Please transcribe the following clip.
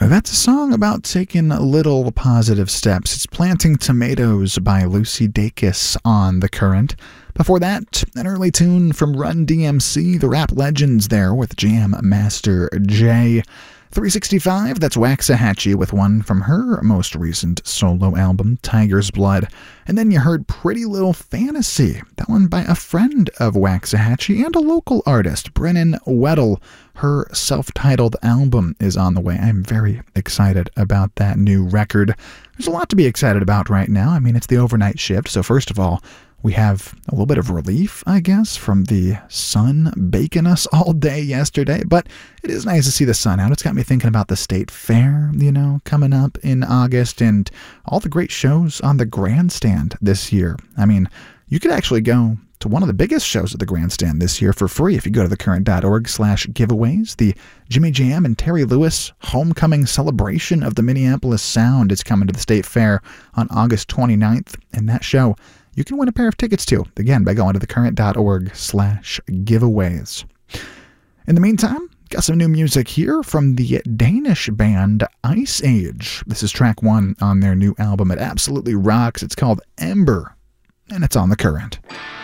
That's a song about taking little positive steps. It's Planting Tomatoes by Lucy Dacus on The Current. Before that, an early tune from Run DMC, the rap legends there with Jam Master Jay. 365, that's Waxahachie with one from her most recent solo album, Tiger's Blood. And then you heard Pretty Little Fantasy, that one by a friend of Waxahachie and a local artist, Brennan Weddle. Her self-titled album is on the way. I'm very excited about that new record. There's a lot to be excited about right now. I mean, it's the overnight shift, so first of all, we have a little bit of relief, I guess, from the sun baking us all day yesterday. But it is nice to see the sun out. It's got me thinking about the State Fair, coming up in August and all the great shows on the Grandstand this year. I mean, you could actually go to one of the biggest shows at the Grandstand this year for free if you go to thecurrent.org/giveaways. The Jimmy Jam and Terry Lewis Homecoming Celebration of the Minneapolis Sound is coming to the State Fair on August 29th. And that show, you can win a pair of tickets to, again, by going to thecurrent.org/giveaways. In the meantime, got some new music here from the Danish band Ice Age. This is track 1 on their new album. It absolutely rocks. It's called Ember, and it's on The Current.